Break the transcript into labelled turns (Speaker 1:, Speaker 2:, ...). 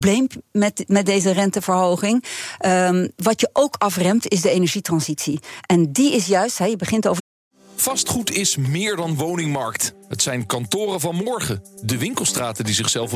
Speaker 1: probleem met deze renteverhoging. Wat je ook afremt is de energietransitie. En die is juist, je begint over...
Speaker 2: Vastgoed is meer dan woningmarkt. Het zijn kantoren van morgen. De winkelstraten die zichzelf